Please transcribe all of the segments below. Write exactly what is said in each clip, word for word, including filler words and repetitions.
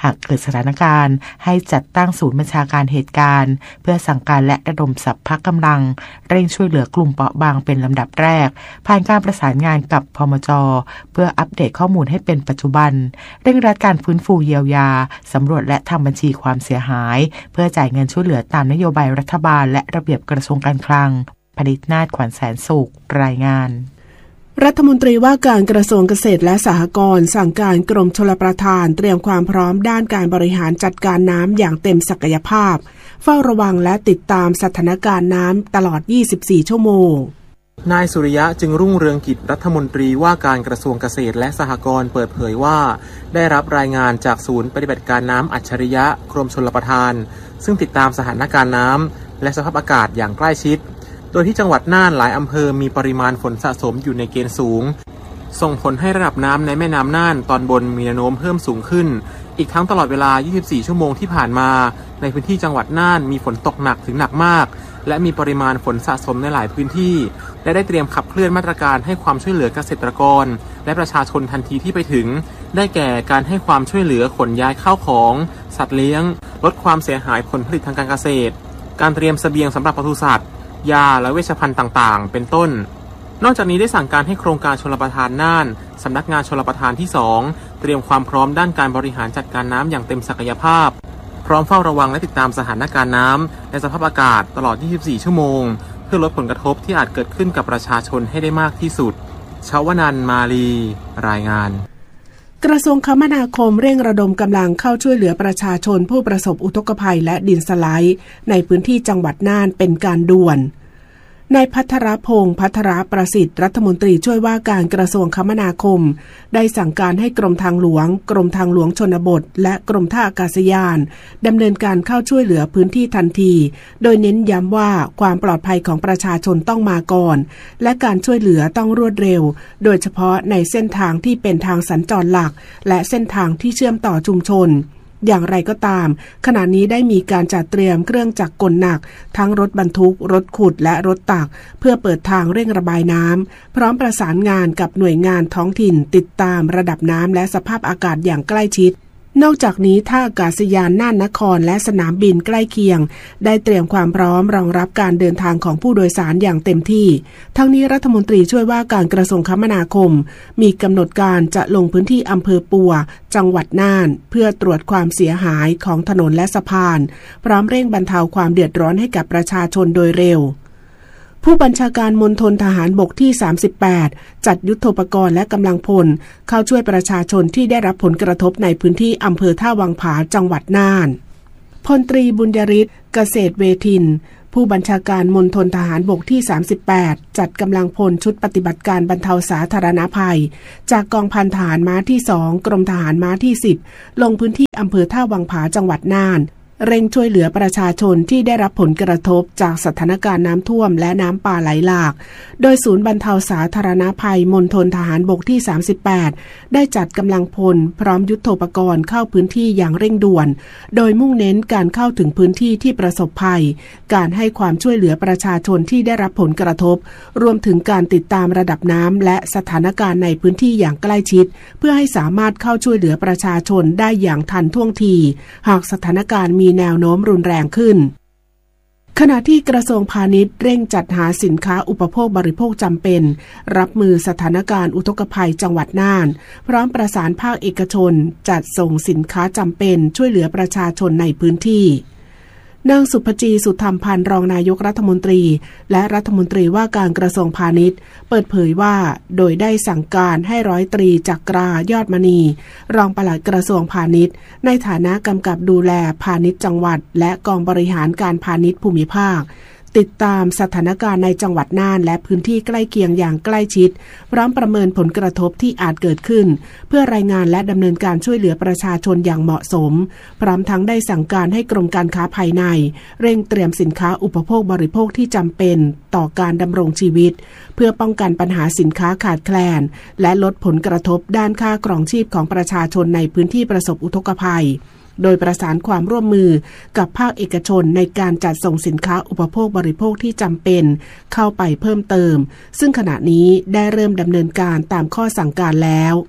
หากเกิดสถานการณ์ให้จัดตั้งศูนย์บัญชาการเหตุการณ์เพื่อสั่งการและระดมสรรพกำลังเร่งช่วยเหลือกลุ่มเปราะบางเป็นลำดับแรกผ่านการประสานงานกับพมจ.เพื่ออัปเดตข้อมูลให้เป็นปัจจุบันเร่งรัดการฟื้นฟูเยียวยาสำรวจและทำบัญชีความเสียหายเพื่อจ่ายเงินช่วยเหลือตามนโยบายรัฐบาลและระเบียบกระทรวงการคลังพนิษฐ์นาฏขวัญแสนสุขรายงานรัฐมนตรีว่าการกระทรวงเกษตรและสหกรณ์สั่งการกรมชลประทานเตรียมความพร้อมด้านการบริหารจัดการน้ำอย่างเต็มศักยภาพเฝ้าระวังและติดตามสถานการณ์น้ำตลอดยี่สิบสี่ชั่วโมงนายสุริยะจึงรุ่งเรืองกิจรัฐมนตรีว่าการกระทรวงเกษตรและสหกรณ์เปิดเผยว่าได้รับรายงานจากศูนย์ปฏิบัติการน้ำอัจฉริยะกรมชลประทานซึ่งติดตามสถานการณ์น้ำและสภาพอากาศอย่างใกล้ชิดโดยที่จังหวัดน่านหลายอำเภอมีปริมาณฝนสะสมอยู่ในเกณฑ์สูงส่งผลให้ระดับน้ำในแม่น้ำน่านตอนบนมีแนวโน้มเพิ่มสูงขึ้นอีกทั้งตลอดเวลายี่สิบสี่ชั่วโมงที่ผ่านมาในพื้นที่จังหวัดน่านมีฝนตกหนักถึงหนักมากและมีปริมาณฝนสะสมในหลายพื้นที่และได้เตรียมขับเคลื่อนมาตรการให้ความช่วยเหลือเกษตรกรและประชาชนทันทีที่ไปถึงได้แก่การให้ความช่วยเหลือขนย้ายข้าวของสัตว์เลี้ยงลดความเสียหายผลผลิตทางการเกษตรการเตรียมเสบียงสำหรับปศุสัตว์ยาและเวชภัณฑ์ต่างๆเป็นต้นนอกจากนี้ได้สั่งการให้โครงการชลประทานน่านสำนักงานชลประทานที่สองเตรียมความพร้อมด้านการบริหารจัดการน้ำอย่างเต็มศักยภาพพร้อมเฝ้าระวังและติดตามสถานการณ์น้ำและสภาพอากาศตลอดยี่สิบสี่ชั่วโมงเพื่อลดผลกระทบที่อาจเกิดขึ้นกับประชาชนให้ได้มากที่สุดชวนันท์มาลีรายงานกระทรวงคมนาคมเร่งระดมกำลังเข้าช่วยเหลือประชาชนผู้ประสบอุทกภัยและดินสไลด์ในพื้นที่จังหวัดน่านเป็นการด่วนนายภัทรพงษ์ภัทรประสิทธิ์รัฐมนตรีช่วยว่าการกระทรวงคมนาคมได้สั่งการให้กรมทางหลวงกรมทางหลวงชนบทและกรมท่าอากาศยานดำเนินการเข้าช่วยเหลือพื้นที่ทันทีโดยเน้นย้ำว่าความปลอดภัยของประชาชนต้องมาก่อนและการช่วยเหลือต้องรวดเร็วโดยเฉพาะในเส้นทางที่เป็นทางสัญจรหลักและเส้นทางที่เชื่อมต่อชุมชนอย่างไรก็ตามขณะนี้ได้มีการจัดเตรียมเครื่องจักรกลหนักทั้งรถบรรทุกรถขุดและรถตักเพื่อเปิดทางเร่งระบายน้ำพร้อมประสานงานกับหน่วยงานท้องถิ่นติดตามระดับน้ำและสภาพอากาศอย่างใกล้ชิดนอกจากนี้ท่าอากาศยานน่านนครและสนามบินใกล้เคียงได้เตรียมความพร้อมรองรับการเดินทางของผู้โดยสารอย่างเต็มที่ทั้งนี้รัฐมนตรีช่วยว่าการกระทรวงคมนาคมมีกำหนดการจะลงพื้นที่อำเภอปัวจังหวัดน่านเพื่อตรวจความเสียหายของถนนและสะพานพร้อมเร่งบรรเทาความเดือดร้อนให้กับประชาชนโดยเร็วผู้บัญชาการมณฑลทหารบกที่สามสิบแปดจัดยุทโธปกรณ์และกำลังพลเข้าช่วยประชาชนที่ได้รับผลกระทบในพื้นที่อำเภอท่าวังผาจังหวัดน่านพลตรีบุญยริศเกษตรเวทินผู้บัญชาการมณฑลทหารบกที่สามสิบแปดจัดกำลังพลชุดปฏิบัติการบรรเทาสาธารณภัยจากกองพันทหารม้าที่สองกรมทหารม้าที่สิบลงพื้นที่อำเภอท่าวังผาจังหวัดน่านเร่งช่วยเหลือประชาชนที่ได้รับผลกระทบจากสถานการณ์น้ำท่วมและน้ำป่าไหลหลากโดยศูนย์บรรเทาสาธารณภัยมณฑลทหารบกที่สามสิบแปดได้จัดกำลังพลพร้อมยุทโธปกรณ์เข้าพื้นที่อย่างเร่งด่วนโดยมุ่งเน้นการเข้าถึงพื้นที่ที่ประสบภัยการให้ความช่วยเหลือประชาชนที่ได้รับผลกระทบรวมถึงการติดตามระดับน้ำและสถานการณ์ในพื้นที่อย่างใกล้ชิดเพื่อให้สามารถเข้าช่วยเหลือประชาชนได้อย่างทันท่วงทีหากสถานการณ์มีแนวโน้มรุนแรงขึ้นขณะที่กระทรวงพาณิชย์เร่งจัดหาสินค้าอุปโภคบริโภคจำเป็นรับมือสถานการณ์อุทกภัยจังหวัดน่านพร้อมประสานภาคเอกชนจัดส่งสินค้าจำเป็นช่วยเหลือประชาชนในพื้นที่นางสุภจีสุธรรมพันธ์รองนายกรัฐมนตรีและรัฐมนตรีว่าการกระทรวงพาณิชย์เปิดเผยว่าโดยได้สั่งการให้ร้อยตรีจักรายอดมณีรองปลัดกระทรวงพาณิชย์ในฐานะกำกับดูแลพาณิชย์จังหวัดและกองบริหารการพาณิชย์ภูมิภาคติดตามสถานการณ์ในจังหวัดน่านและพื้นที่ใกล้เคียงอย่างใกล้ชิดพร้อมประเมินผลกระทบที่อาจเกิดขึ้นเพื่อรายงานและดำเนินการช่วยเหลือประชาชนอย่างเหมาะสมพร้อมทั้งได้สั่งการให้กรมการค้าภายในเร่งเตรียมสินค้าอุปโภคบริโภคที่จำเป็นต่อการดำรงชีวิตเพื่อป้องกันปัญหาสินค้าขาดแคลนและลดผลกระทบด้านค่าครองชีพของประชาชนในพื้นที่ประสบอุทกภัยโดยประสานความร่วมมือกับภาคเอกชนในการจัดส่งสินค้าอุปโภคบริโภคที่จำเป็นเข้าไปเพิ่มเติมซึ่งขณะนี้ได้เริ่มดำเนินการตามข้อสั่งการแล้ว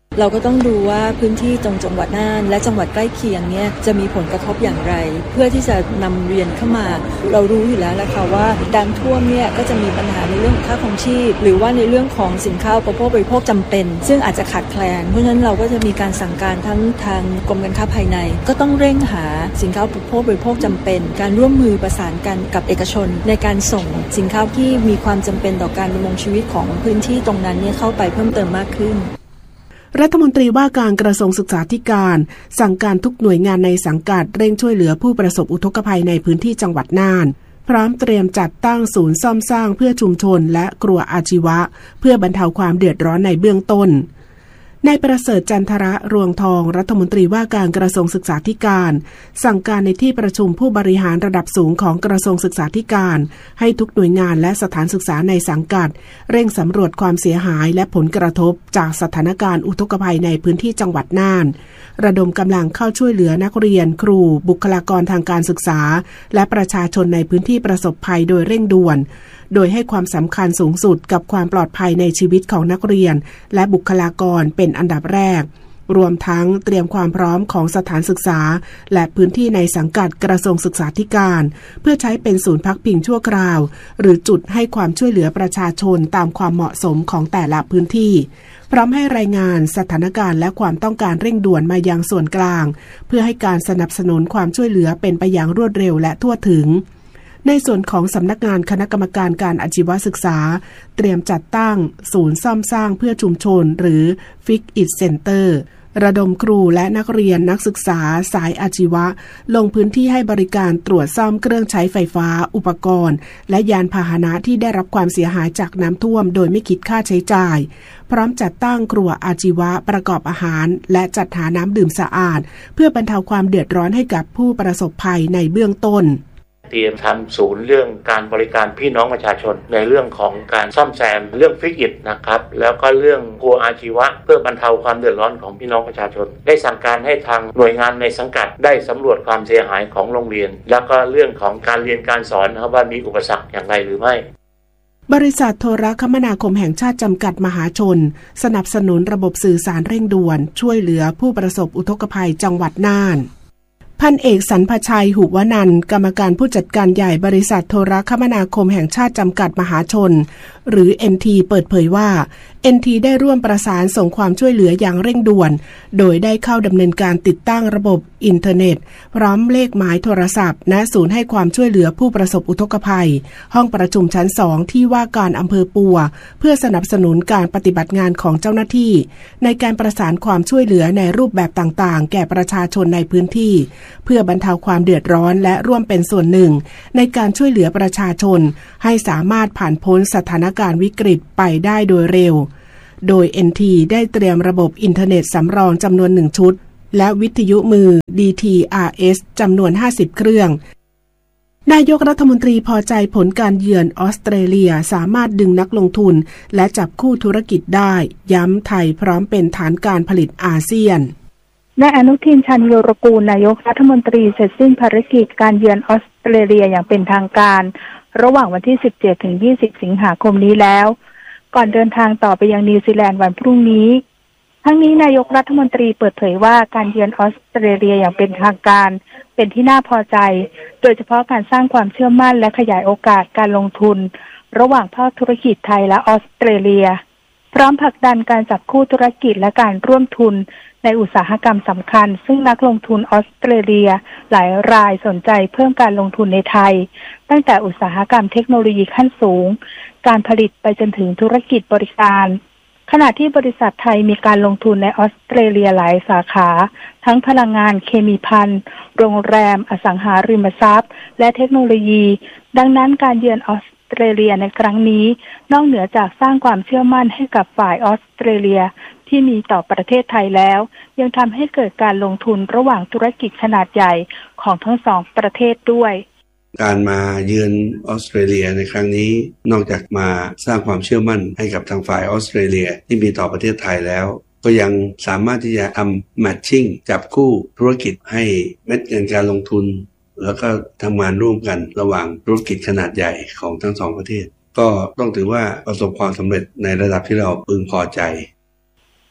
เราก็ต้องดูว่าพื้นที่ตรงจังหวัดน่านและจังหวัดใกล้เคียงเนี่ยจะมีผลกระทบอย่างไรเพื่อที่จะนำเรียนเข้ามาเรารู้อยู่แล้วนะคะว่าการท่วมเนี่ยก็จะมีปัญหาในเรื่องของค่าครองชีพหรือว่าในเรื่องของสินค้าอุปโภคบริโภคจำเป็นซึ่งอาจจะขาดแคลนเพราะฉะนั้นเราก็จะมีการสั่งการทั้งทางกรมการค้าภายในก็ต้องเร่งหาสินค้าอุปโภคบริโภคจำเป็นการร่วมมือประสานกันกับเอกชนในการส่งสินค้าที่มีความจำเป็นต่อการดำรงชีวิตของพื้นที่ตรงนั้นเนี่ยเข้าไปเพิ่มเติมมากขึ้นรัฐมนตรีว่าการกระทรวงศึกษาธิการสั่งการทุกหน่วยงานในสังกัดเร่งช่วยเหลือผู้ประสบอุทกภัยในพื้นที่จังหวัดน่านพร้อมเตรียมจัดตั้งศูนย์ซ่อมสร้างเพื่อชุมชนและครัวอาชีวะเพื่อบรรเทาความเดือดร้อนในเบื้องต้นนายประเสริฐจันทระรวงทองรัฐมนตรีว่าการกระทรวงศึกษาธิการสั่งการในที่ประชุมผู้บริหารระดับสูงของกระทรวงศึกษาธิการให้ทุกหน่วยงานและสถานศึกษาในสังกัดเร่งสำรวจความเสียหายและผลกระทบจากสถานการณ์อุทกภัยในพื้นที่จังหวัดน่านระดมกำลังเข้าช่วยเหลือนักเรียนครูบุคลากรทางการศึกษาและประชาชนในพื้นที่ประสบภัยโดยเร่งด่วนโดยให้ความสำคัญสูงสุดกับความปลอดภัยในชีวิตของนักเรียนและบุคลากรเป็นอันดับแรกรวมทั้งเตรียมความพร้อมของสถานศึกษาและพื้นที่ในสังกัดกระทรวงศึกษาธิการเพื่อใช้เป็นศูนย์พักพิงชั่วคราวหรือจุดให้ความช่วยเหลือประชาชนตามความเหมาะสมของแต่ละพื้นที่พร้อมให้รายงานสถานการณ์และความต้องการเร่งด่วนมายังส่วนกลางเพื่อให้การสนับสนุนความช่วยเหลือเป็นไปอย่างรวดเร็วและทั่วถึงในส่วนของสำนักงานคณะกรรมการการอาชีวศึกษาเตรียมจัดตั้งศูนย์ซ่อมสร้างเพื่อชุมชนหรือ Fix It Center ระดมครูและนักเรียนนักศึกษาสายอาชีวะลงพื้นที่ให้บริการตรวจซ่อมเครื่องใช้ไฟฟ้าอุปกรณ์และยานพาหนะที่ได้รับความเสียหายจากน้ำท่วมโดยไม่คิดค่าใช้จ่ายพร้อมจัดตั้งครัวอาชีวะประกอบอาหารและจัดหาน้ำดื่มสะอาดเพื่อบรรเทาความเดือดร้อนให้กับผู้ประสบภัยในเบื้องต้นเตรียมทำศูนย์เรื่องการบริการพี่น้องประชาชนในเรื่องของการซ่อมแซมเรื่องฟิกอิทนะครับแล้วก็เรื่องครัวอาชีวะเพื่อบรรเทาความเดือดร้อนของพี่น้องประชาชนได้สั่งการให้ทางหน่วยงานในสังกัดได้สำรวจความเสียหายของโรงเรียนแล้วก็เรื่องของการเรียนการสอนนะครับว่ามีอุปสรรคอย่างไรหรือไม่บริษัทโทรคมนาคมแห่งชาติจำกัดมหาชนสนับสนุนระบบสื่อสารเร่งด่วนช่วยเหลือผู้ประสบอุทกภัยจังหวัดน่านพันเอกสรรพชัยหุวนันท์กรรมการผู้จัดการใหญ่บริษัทโทรคมนาคมแห่งชาติจำกัดมหาชนหรือ เอ็น ที เปิดเผยว่า เอ็น ที ได้ร่วมประสานส่งความช่วยเหลืออย่างเร่งด่วนโดยได้เข้าดำเนินการติดตั้งระบบอินเทอร์เน็ตพร้อมเลขหมายโทรศัพท์ณศูนย์ให้ความช่วยเหลือผู้ประสบอุทกภัยห้องประชุมชั้นสองที่ว่าการอำเภอปัวเพื่อสนับสนุนการปฏิบัติงานของเจ้าหน้าที่ในการประสานความช่วยเหลือในรูปแบบต่างๆแก่ประชาชนในพื้นที่เพื่อบรรเทาความเดือดร้อนและร่วมเป็นส่วนหนึ่งในการช่วยเหลือประชาชนให้สามารถผ่านพ้นสถานการณ์วิกฤตไปได้โดยเร็วโดย เอ็น ที ได้เตรียมระบบอินเทอร์เน็ตสำรองจำนวนหนึ่งชุดและวิทยุมือ ดี ที อาร์ เอส จำนวนห้าสิบเครื่องนายกรัฐมนตรีพอใจผลการเยือนออสเตรเลียสามารถดึงนักลงทุนและจับคู่ธุรกิจได้ย้ำไทยพร้อมเป็นฐานการผลิตอาเซียนนายอนุทินชาญวีรกูลนายกรัฐมนตรีเสร็จสิ้นภารกิจการเยือนออสเตรเลียอย่างเป็นทางการระหว่างวันที่ สิบเจ็ดถึงยี่สิบ สิงหาคมนี้แล้วก่อนเดินทางต่อไปยังนิวซีแลนด์วันพรุ่งนี้ทั้งนี้นายกรัฐมนตรีเปิดเผยว่าการเยือนออสเตรเลียอย่างเป็นทางการเป็นที่น่าพอใจโดยเฉพาะการสร้างความเชื่อมั่นและขยายโอกาสการลงทุนระหว่างภาคธุรกิจไทยและออสเตรเลียพร้อมผลักดันการจับคู่ธุรกิจและการร่วมทุนในอุตสาหกรรมสำคัญซึ่งนักลงทุนออสเตรเลียหลายรายสนใจเพิ่มการลงทุนในไทยตั้งแต่อุตสาหกรรมเทคโนโลยีขั้นสูงการผลิตไปจนถึงธุรกิจบริการขณะที่บริษัทไทยมีการลงทุนในออสเตรเลียหลายสาขาทั้งพลังงานเคมีภัณฑ์โรงแรมอสังหาริมทรัพย์และเทคโนโลยีดังนั้นการเยือนออสเตรเลียในครั้งนี้นอกเหนือจากสร้างความเชื่อมั่นให้กับฝ่ายออสเตรเลียที่มีต่อประเทศไทยแล้วยังทำให้เกิดการลงทุนระหว่างธุรกิจขนาดใหญ่ของทั้งสองประเทศด้วยการมาเยือนออสเตรเลียในครั้งนี้นอกจากมาสร้างความเชื่อมั่นให้กับทางฝ่ายออสเตรเลียที่มีต่อประเทศไทยแล้วก็ยังสามารถที่จะทำแมทชิ่งจับคู่ธุรกิจให้เม็ดเงินการลงทุนแล้วก็ทำงานร่วมกันระหว่างธุรกิจขนาดใหญ่ของทั้งสองประเทศก็ต้องถือว่าประสบความสำเร็จในระดับที่เราพึงพอใจ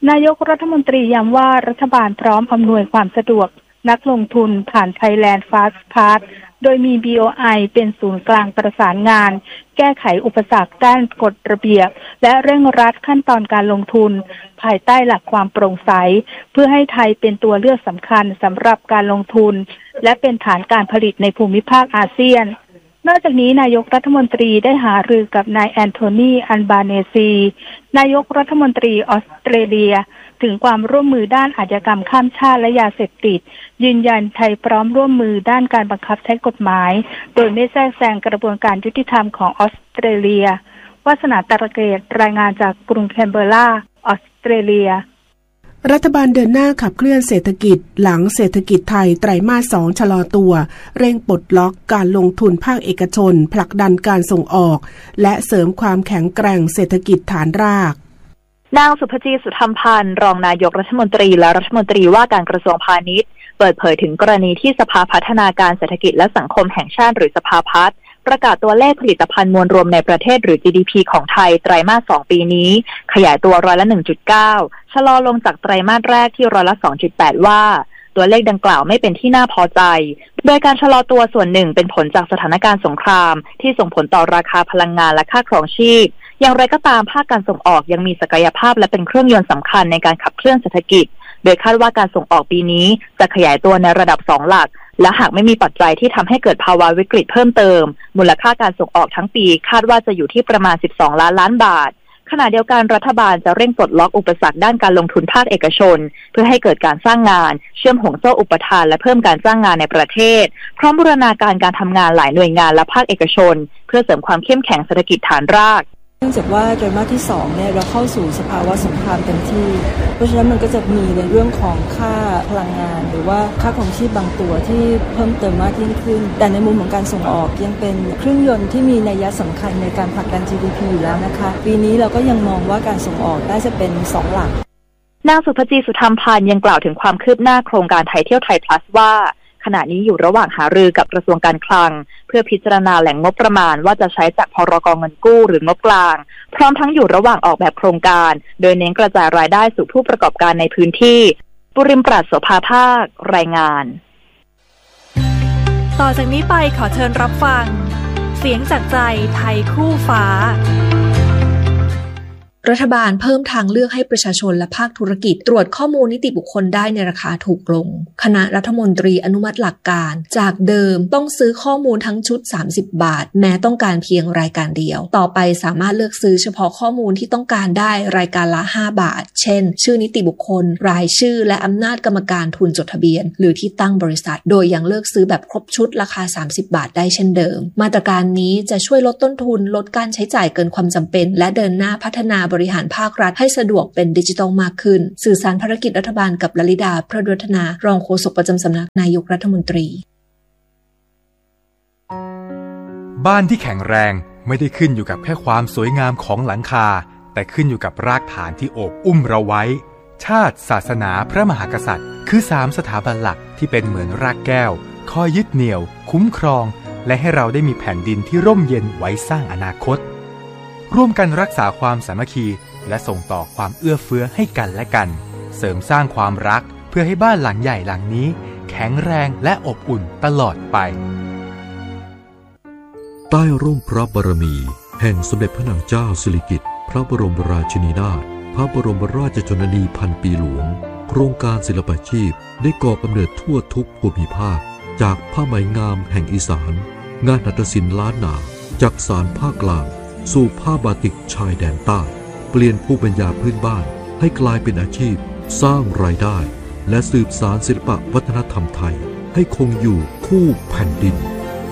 นายกรัฐมนตรีย้ำว่ารัฐบาลพร้อมอำนวยความสะดวกนักลงทุนผ่าน Thailand Fast Pass โดยมี บี โอ ไอ เป็นศูนย์กลางประสานงานแก้ไขอุปสรรคด้านกฎระเบียบและเร่งรัดขั้นตอนการลงทุนภายใต้หลักความโปร่งใสเพื่อให้ไทยเป็นตัวเลือกสำคัญสำหรับการลงทุนและเป็นฐานการผลิตในภูมิภาคอาเซียนนอกจากนี้นายกรัฐมนตรีได้หารือกับนายแอนโทนีอัลบาเนซีนายกรัฐมนตรีออสเตรเลียถึงความร่วมมือด้านอาชญากรรมข้ามชาติและยาเสพติดยืนยันไทยพร้อมร่วมมือด้านการบังคับใช้กฎหมายโดยไม่แทรกแซงกระบวนการยุติธรรมของออสเตรเลียวาสนาตระเกตรายงานจากกรุงแคนเบอร์ราออสเตรเลียรัฐบาลเดินหน้าขับเคลื่อนเศรษฐกิจหลังเศรษฐกิจไทยไตรมาสสองชะลอตัวเร่งปลดล็อกการลงทุนภาคเอกชนผลักดันการส่งออกและเสริมความแข็งแกร่งเศรษฐกิจฐานรากนางสุภจีสุธรรมพันธ์รองนายกรัฐมนตรีและรัฐมนตรีว่าการกระทรวงพาณิชย์เปิดเผยถึงกรณีที่สภาพัฒนาการเศรษฐกิจและสังคมแห่งชาติหรือสภาพัฒน์ประกาศตัวเลขผลิตภัณฑ์มวลรวมในประเทศหรือ จี ดี พี ของไทยไตรมาสสองปีนี้ขยายตัวร้อยละ หนึ่งจุดเก้า ชะลอลงจากไตรมาสแรกที่ร้อยละ สองจุดแปด ว่าตัวเลขดังกล่าวไม่เป็นที่น่าพอใจโดยการชะลอตัวส่วนหนึ่งเป็นผลจากสถานการณ์สงครามที่ส่งผลต่อราคาพลังงานและค่าครองชีพอย่างไรก็ตามภาคการส่งออกยังมีศักยภาพและเป็นเครื่องยนต์สำคัญในการขับเคลื่อนเศรษฐกิจโดยคาดว่าการส่งออกปีนี้จะขยายตัวในระดับสองหลักและหากไม่มีปัจจัยที่ทำให้เกิดภาวะวิกฤตเพิ่มเติมมูลค่าการส่งออกทั้งปีคาดว่าจะอยู่ที่ประมาณสิบสองล้านล้านบาทขณะเดียวกันรัฐบาลจะเร่งปลดล็อกอุปสรรคด้านการลงทุนภาคเอกชนเพื่อให้เกิดการสร้างงานเชื่อมห่วงโซ่อุปทานและเพิ่มการจ้างงานในประเทศพร้อมบูรณาการการทำงานหลายหน่วยงานและภาคเอกชนเพื่อเสริมความเข้มแข็งเศรษฐกิจฐานรากเนื่องจากว่าไตรมาสที่สองเนี่ยเราเข้าสู่สภาวะสงครามเต็มที่เพราะฉะนั้นมันก็จะมีในเรื่องของค่าพลังงานหรือว่าค่าครองชีพบางตัวที่เพิ่มเติมมากยิ่งขึ้นแต่ในมุมของการส่งออกยังเป็นเครื่องยนต์ที่มีนัยสำคัญในการผลักดัน จี ดี พี อยู่แล้วนะคะปีนี้เราก็ยังมองว่าการส่งออกน่าจะเป็นสองหลักนางสุภจีสุธรรมพันธ์ยังกล่าวถึงความคืบหน้าโครงการไทยเที่ยวไทย plus ว่าขณะนี้อยู่ระหว่างหารือกับกระทรวงการคลังเพื่อพิจารณาแหล่งงบประมาณว่าจะใช้จากพรก.เงินกู้หรืองบกลางพร้อมทั้งอยู่ระหว่างออกแบบโครงการโดยเน้นกระจายรายได้สู่ผู้ประกอบการในพื้นที่ปุริมปราชโสภาภาครายงานต่อจากนี้ไปขอเชิญรับฟังเสียงจากใจไทยคู่ฟ้ารัฐบาลเพิ่มทางเลือกให้ประชาชนและภาคธุรกิจตรวจข้อมูลนิติบุคคลได้ในราคาถูกลงคณะรัฐมนตรีอนุมัติหลักการจากเดิมต้องซื้อข้อมูลทั้งชุดสามสิบบาทแม้ต้องการเพียงรายการเดียวต่อไปสามารถเลือกซื้อเฉพาะข้อมูลที่ต้องการได้รายการละห้าบาทเช่นชื่อนิติบุคคลรายชื่อและอำนาจกรรมการทุนจดทะเบียนหรือที่ตั้งบริษัทโดยยังเลือกซื้อแบบครบชุดราคาสามสิบบาทได้เช่นเดิมมาตรการนี้จะช่วยลดต้นทุนลดการใช้จ่ายเกินความจำเป็นและเดินหน้าพัฒนาบริหารภาครัฐให้สะดวกเป็นดิจิทัลมากขึ้นสื่อสารภารกิจรัฐบาลกับลลิดาพระวัฒนารองโฆษกประจำสำนักนายกรัฐมนตรีบ้านที่แข็งแรงไม่ได้ขึ้นอยู่กับแค่ความสวยงามของหลังคาแต่ขึ้นอยู่กับรากฐานที่โอบอุ้มเราไว้ชาติศาสนาพระมหากษัตริย์คือสามสถาบันหลักที่เป็นเหมือนรากแก้วคอยยึดเหนี่ยวคุ้มครองและให้เราได้มีแผ่นดินที่ร่มเย็นไว้สร้างอนาคตร่วมกันรักษาความสามัคคีและส่งต่อความเอื้อเฟื้อให้กันและกันเสริมสร้างความรักเพื่อให้บ้านหลังใหญ่หลังนี้แข็งแรงและอบอุ่นตลอดไปใต้ร่มพระบารมีแห่งสมเด็จพระนางเจ้าสิริกิติ์พระบรมราชินีนาถพระบรมราชชนนีพันปีหลวงโครงการศิลปาชีพได้ก่อกำเนิดทั่วทุกภูมิภาคจากผ้าไหมงามแห่งอีสานงานหัตถศิลป์ล้านนาจากสานภาคกลางสู่ผ้าบาติกชายแดนใต้เปลี่ยนภูมิปัญญาพื้นบ้านให้กลายเป็นอาชีพสร้างรายได้และสืบสานศิลปวัฒนธรรมไทยให้คงอยู่คู่แผ่นดิน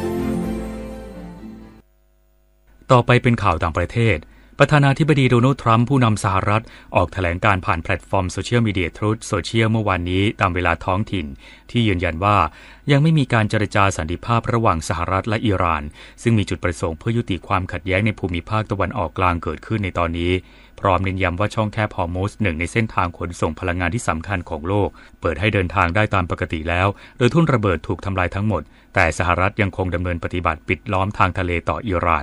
ต่อไปเป็นข่าวต่างประเทศประธานาธิบดีโดนัลด์ทรัมป์ผู้นำสหรัฐออกแถลงการผ่านแพลตฟอร์มโซเชียลมีเดีย Truth Social เมื่อวานนี้ตามเวลาท้องถิ่นที่ยืนยันว่ายังไม่มีการเจรจาสันติภาพระหว่างสหรัฐและอิหร่านซึ่งมีจุดประสงค์เพื่อยุติความขัดแย้งในภูมิภาคตะวันออกกลางเกิดขึ้นในตอนนี้พร้อมเน้นย้ำว่าช่องแคบฮอร์มุซหนึ่งในเส้นทางขนส่งพลังงานที่สำคัญของโลกเปิดให้เดินทางได้ตามปกติแล้วโดยทุ่นระเบิดถูกทำลายทั้งหมดแต่สหรัฐยังคงดำเนินปฏิบัติปิดล้อมทางทะเลต่ออิหร่าน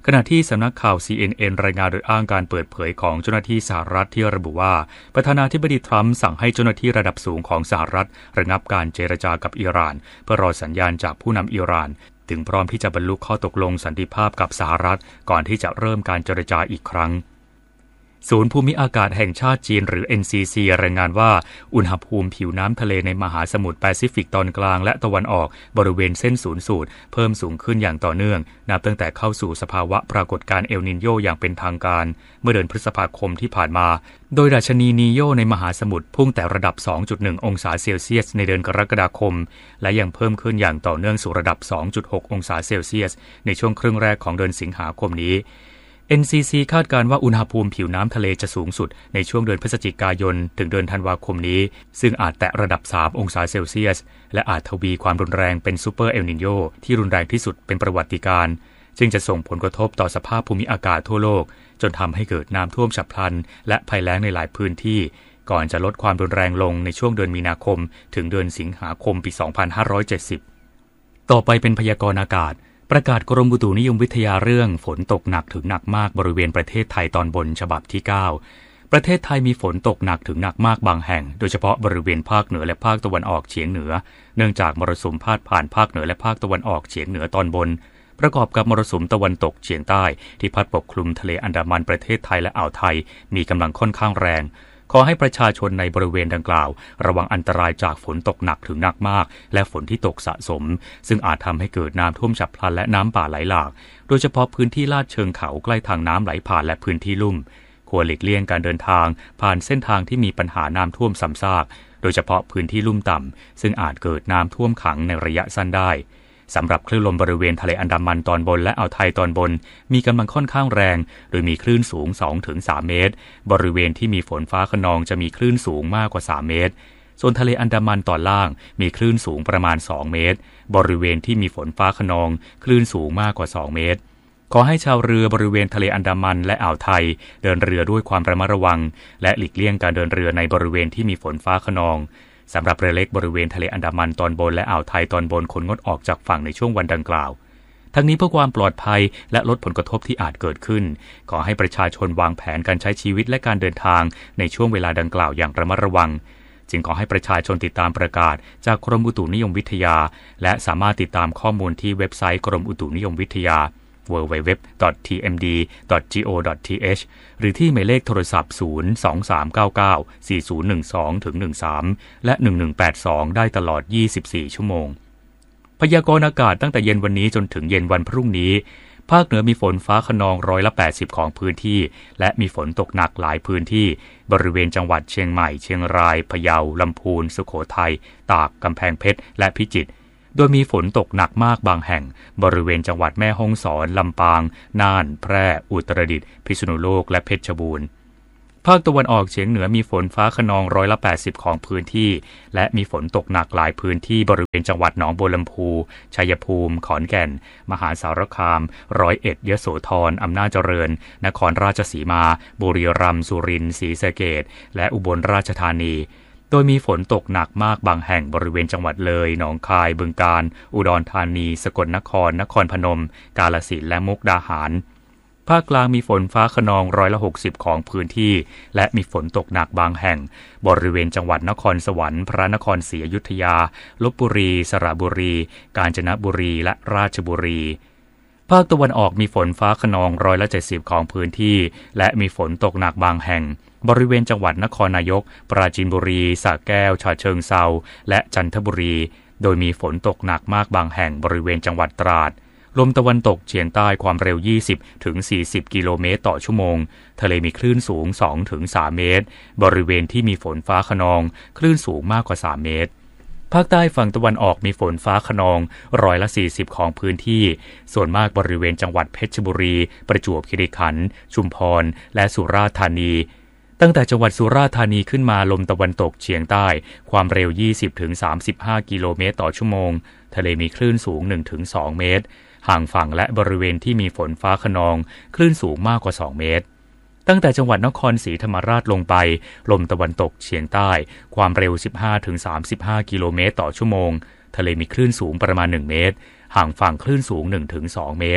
ขณะที่สำนักข่าว ซี เอ็น เอ็น รายงานโดยอ้างการเปิดเผยของเจ้าหน้าที่สหรัฐที่ระบุว่าประธานาธิบดีทรัมป์สั่งให้เจ้าหน้าที่ระดับสูงของสหรัฐระงับการเจรจากับอิหร่านเพื่อรอสัญญาณจากผู้นำอิหร่านถึงพร้อมที่จะบรรลุข้อตกลงสันติภาพกับสหรัฐก่อนที่จะเริ่มการเจรจาอีกครั้งศูนย์ภูมิอากาศแห่งชาติจีนหรือ เอ็น ซี ซี รายงานว่าอุณหภูมิผิวน้ำทะเลในมหาสมุทรแปซิฟิกตอนกลางและตะวันออกบริเวณเส้นศูนย์สูตรเพิ่มสูงขึ้นอย่างต่อเนื่องนับตั้งแต่เข้าสู่สภาวะปรากฏการณ์เอลนิโญอย่างเป็นทางการเมื่อเดือนพฤษภาคมที่ผ่านมาโดยดัชนีนีโญในมหาสมุทรพุ่งแต่ระดับ สองจุดหนึ่ง องศาเซลเซียสในเดือนกรกฎาคมและยังเพิ่มขึ้นอย่างต่อเนื่องสู่ระดับ สองจุดหก องศาเซลเซียสในช่วงครึ่งแรกของเดือนสิงหาคมนี้เอ็น ซี ซี คาดการณ์ว่าอุณหภูมิผิวน้ำทะเลจะสูงสุดในช่วงเดือนพฤศจิกายนถึงเดือนธันวาคมนี้ซึ่งอาจแตะระดับสามองศาเซลเซียสและอาจทวีความรุนแรงเป็นซูเปอร์เอลนิโญที่รุนแรงที่สุดเป็นประวัติการณ์จึงจะส่งผลกระทบต่อสภาพภูมิอากาศทั่วโลกจนทำให้เกิดน้ำท่วมฉับพลันและภัยแล้งในหลายพื้นที่ก่อนจะลดความรุนแรงลงในช่วงเดือนมีนาคมถึงเดือนสิงหาคมปี สองพันห้าร้อยเจ็ดสิบ ต่อไปเป็นพยากรณ์อากาศประกาศกรมอุตุนิยมวิทยาเรื่องฝนตกหนักถึงหนักมากบริเวณประเทศไทยตอนบนฉบับที่เก้าประเทศไทยมีฝนตกหนักถึงหนักมากบางแห่งโดยเฉพาะบริเวณภาคเหนือและภาคตะวันออกเฉียงเหนือเนื่องจากมรสุมพาดผ่านภาคเหนือและภาคตะวันออกเฉียงเหนือตอนบนประกอบกับมรสุมตะวันตกเฉียงใต้ที่พัดปกคลุมทะเลอันดามันประเทศไทยและอ่าวไทยมีกำลังค่อนข้างแรงขอให้ประชาชนในบริเวณดังกล่าวระวังอันตรายจากฝนตกหนักถึงหนักมากและฝนที่ตกสะสมซึ่งอาจทำให้เกิดน้ำท่วมฉับพลันและน้ำป่าไหลหลากโดยเฉพาะพื้นที่ลาดเชิงเขาใกล้ทางน้ำไหลผ่านและพื้นที่ลุ่มควรหลีกเลี่ยงการเดินทางผ่านเส้นทางที่มีปัญหาน้ำท่วมซ้ำซากโดยเฉพาะพื้นที่ลุ่มต่ำซึ่งอาจเกิดน้ำท่วมขังในระยะสั้นได้สำหรับคลื่นลมบริเวณทะเลอันดามันตอนบนและอ่าวไทยตอนบนมีกำลังค่อนข้างแรงโดยมีคลื่นสูง สองถึงสาม เมตรบริเวณที่มีฝนฟ้าคะนองจะมีคลื่นสูงมากกว่าสามเมตรส่วนทะเลอันดามันตอนล่างมีคลื่นสูงประมาณสองเมตรบริเวณที่มีฝนฟ้าคะนองคลื่นสูงมากกว่าสองเมตรขอให้ชาวเรือบริเวณทะเลอันดามันและอ่าวไทยเดินเรือด้วยความระมัดระวังและหลีกเลี่ยงการเดินเรือในบริเวณที่มีฝนฟ้าคะนองสำหรับเรือเล็กบริเวณทะเลอันดามันตอนบนและอ่าวไทยตอนบนควรงดออกจากฝั่งในช่วงวันดังกล่าวทั้งนี้เพื่อความปลอดภัยและลดผลกระทบที่อาจเกิดขึ้นขอให้ประชาชนวางแผนการใช้ชีวิตและการเดินทางในช่วงเวลาดังกล่าวอย่างระมัดระวังจึงขอให้ประชาชนติดตามประกาศจากกรมอุตุนิยมวิทยาและสามารถติดตามข้อมูลที่เว็บไซต์กรมอุตุนิยมวิทยา ดับเบิลยู ดับเบิลยู ดับเบิลยู ดอท ที เอ็ม ดี ดอท จี โอ ดอท ที เอช หรือที่หมายเลขโทรศัพท์ ศูนย์ สอง สาม เก้า เก้า สี่ ศูนย์ หนึ่ง สอง ถึง หนึ่ง สาม และ หนึ่ง หนึ่ง แปด สอง ได้ตลอด ยี่สิบสี่ ชั่วโมงพยากรณ์อากาศตั้งแต่เย็นวันนี้จนถึงเย็นวันพรุ่งนี้ภาคเหนือมีฝนฟ้าคะนองร้อยละแปดสิบของพื้นที่และมีฝนตกหนักหลายพื้นที่บริเวณจังหวัดเชียงใหม่เชียงรายพะเยาลำพูนสุโขทัยตากกำแพงเพชรและพิจิตรโดยมีฝนตกหนักมากบางแห่งบริเวณจังหวัดแม่ฮ่องสอนลำปางน่านแพร่อุตรดิตถ์พิษณุโลกและเพชรบูรณ์ภาคตะวันออกเฉียงเหนือมีฝนฟ้าคะนองร้อยละแปดสิบของพื้นที่และมีฝนตกหนักหลายพื้นที่บริเวณจังหวัดหนองบัวลำพูชัยภูมิขอนแก่นมหาสารคามร้อยเอ็ดยโสธรอำนาจเจริญนครราชสีมาบุรีรัมย์สุรินทร์ศรีสะเกษและอุบลราชธานีโดยมีฝนตกหนักมากบางแห่งบริเวณจังหวัดเลยหนองคายบึงกาฬอุดรธานีสกลนครนครพนมกาฬสินธุ์และมุกดาหารภาคกลางมีฝนฟ้าคะนองร้อยละหกสิบของพื้นที่และมีฝนตกหนักบางแห่งบริเวณจังหวัดนครสวรรค์พระนครศรีอยุธยาลพบุรีสระบุรีกาญจนบุรีและราชบุรีภาคตะวันออกมีฝนฟ้าคะนองร้อยละเจ็ดสิบของพื้นที่และมีฝนตกหนักบางแห่งบริเวณจังหวัดนครนายกปราจีนบุรีสระแก้วฉะเชิงเทราและจันทบุรีโดยมีฝนตกหนักมากบางแห่งบริเวณจังหวัดตราดลมตะวันตกเฉียงใต้ความเร็ว ยี่สิบถึงสี่สิบ กิโลเมตรต่อชั่วโมงทะเลมีคลื่นสูง สองถึงสาม เมตรบริเวณที่มีฝนฟ้าคะนองคลื่นสูงมากกว่าสามเมตรภาคใต้ฝั่งตะวันออกมีฝนฟ้าคะนองร้อยละสี่สิบของพื้นที่ส่วนมากบริเวณจังหวัดเพชรบุรีประจวบคีรีขันธ์ชุมพรและสุราษฎร์ธานีตั้งแต่จังหวัดสุราษฎร์ธานีขึ้นมาลมตะวันตกเฉียงใต้ความเร็ว ยี่สิบถึงสามสิบห้า กิโลเมตรต่อชั่วโมงทะเลมีคลื่นสูง หนึ่งถึงสอง เมตรห่างฝั่งและบริเวณที่มีฝนฟ้าคะนองคลื่นสูงมากกว่าสองเมตรตั้งแต่จังหวัดนครศรีธรรมราชลงไปลมตะวันตกเฉียงใต้ความเร็ว สิบห้าถึงสามสิบห้า กิโลเมตรต่อชั่วโมงทะเลมีคลื่นสูงประมาณหนึ่งเมตรห่างฝั่งคลื่นสูง หนึ่งถึงสอง เมตร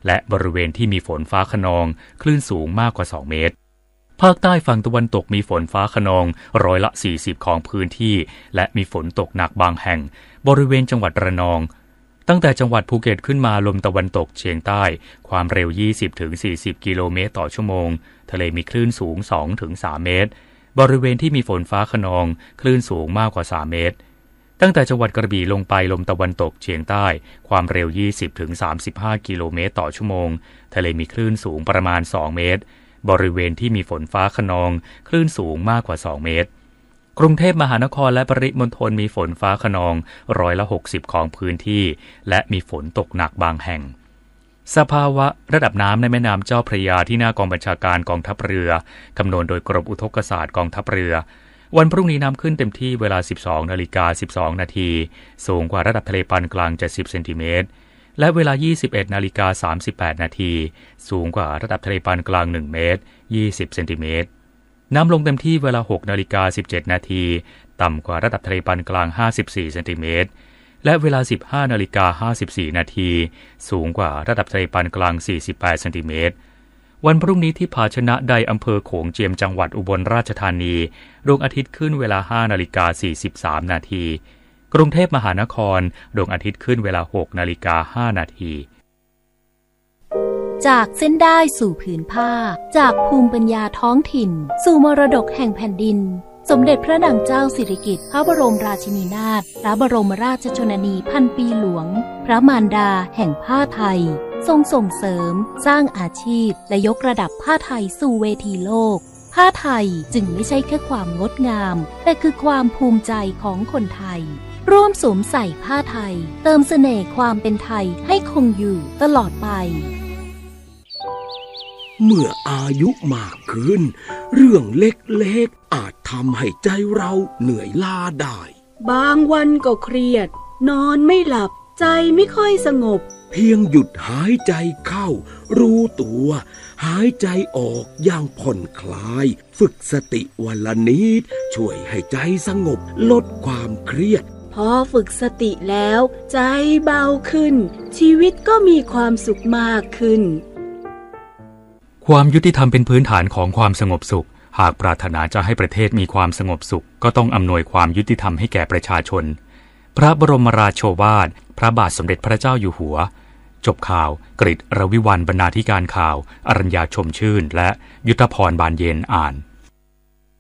และบริเวณที่มีฝนฟ้าคะนองคลื่นสูงมากกว่าสองเมตรภาคใต้ฝั่งตะวันตกมีฝนฟ้าคะนองร้อยละสี่สิบของพื้นที่และมีฝนตกหนักบางแห่งบริเวณจังหวัดระนองตั้งแต่จังหวัดภูเก็ตขึ้นมาลมตะวันตกเฉียงใต้ความเร็ว ยี่สิบถึงสี่สิบ กิโลเมตรต่อชั่วโมงทะเลมีคลื่นสูง สองถึงสาม เมตรบริเวณที่มีฝนฟ้าคะนองคลื่นสูงมากกว่าสามเมตรตั้งแต่จังหวัดกระบี่ลงไปลมตะวันตกเฉียงใต้ความเร็ว ยี่สิบถึงสามสิบห้า กิโลเมตรต่อชั่วโมงทะเลมีคลื่นสูงประมาณสองเมตรบริเวณที่มีฝนฟ้าคะนองคลื่นสูงมากกว่าสองเมตรกรุงเทพมหานครและปริมณฑลมีฝนฟ้าคะนองร้อยละหกสิบของพื้นที่และมีฝนตกหนักบางแห่งสภาวะระดับน้ำในแม่น้ำเจ้าพระยาที่หน้ากองบัญชาการกองทัพเรือคำนวณโดยกรมอุทกศาสตร์กองทัพเรือวันพรุ่งนี้น้ำขึ้นเต็มที่เวลา สิบสองนาฬิกาสิบสองนาทีสูงกว่าระดับทะเลปานกลางเจ็ดสิบเซนติเมตรและเวลา ยี่สิบเอ็ดนาฬิกาสามสิบแปดนาทีสูงกว่าระดับทะเลปานกลางหนึ่งเมตรยี่สิบเซนติเมตรน้ำลงเต็มที่เวลา หกนาฬิกาสิบเจ็ดนาทีต่ำกว่าระดับทะเลปานกลางห้าสิบสี่เซนติเมตรและเวลา สิบห้านาฬิกาห้าสิบสี่นาทีสูงกว่าระดับทะเลปานกลางสี่สิบแปดเซนติเมตรวันพรุ่งนี้ที่ผาชนะใดอำเภอโขงเจียมจังหวัดอุบลราชธานีดวงอาทิตย์ขึ้นเวลาห้านาฬิกาสี่สิบสามนาทีกรุงเทพมหานครดวงอาทิตย์ขึ้นเวลาหกนาฬิกาห้านาทีจากเส้นได้สู่ผืนผ้าจากภูมิปัญญาท้องถิ่นสู่มรดกแห่งแผ่นดินสมเด็จพระนางเจ้าสิริกิติ์พระบรมราชินีนาถพระบรมราชชนนีพันปีหลวงพระมารดาแห่งผ้าไทยทรงส่งเสริมสร้างอาชีพและยกระดับผ้าไทยสู่เวทีโลกผ้าไทยจึงไม่ใช่แค่ความงดงามแต่คือความภูมิใจของคนไทยร่วมสวมใส่ผ้าไทยเติมเสน่ห์ความเป็นไทยให้คงอยู่ตลอดไปเมื่ออายุมากขึ้นเรื่องเล็กๆอาจทำให้ใจเราเหนื่อยล้าได้บางวันก็เครียดนอนไม่หลับใจไม่ค่อยสงบเพียงหยุดหายใจเข้ารู้ตัวหายใจออกอย่างผ่อนคลายฝึกสติวันละนิดช่วยให้ใจสงบลดความเครียดพอฝึกสติแล้วใจเบาขึ้นชีวิตก็มีความสุขมากขึ้นความยุติธรรมเป็นพื้นฐานของความสงบสุขหากปรารถนาจะให้ประเทศมีความสงบสุขก็ต้องอำนวยความยุติธรรมให้แก่ประชาชนพระบรมราโชวาทพระบาทสมเด็จพระเจ้าอยู่หัวจบข่าวกฤษ รวิวรรณบรรณาธิการข่าวอรัญญาชมชื่นและยุทธพรบานเย็นอ่าน